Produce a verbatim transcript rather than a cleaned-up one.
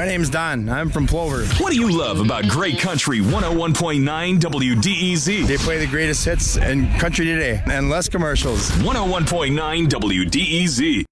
My name's Don. I'm from Plover. What do you love about Great Country one oh one point nine W D E Z? They play the greatest hits in country today and less commercials. one oh one point nine W D E Z.